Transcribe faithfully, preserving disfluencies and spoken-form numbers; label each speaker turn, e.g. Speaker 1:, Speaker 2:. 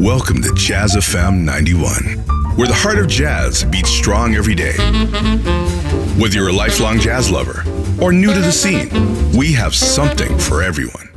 Speaker 1: Welcome to Jazz F M ninety-one, where the heart of jazz beats strong every day. Whether you're a lifelong jazz lover or new to the scene, we have something for everyone.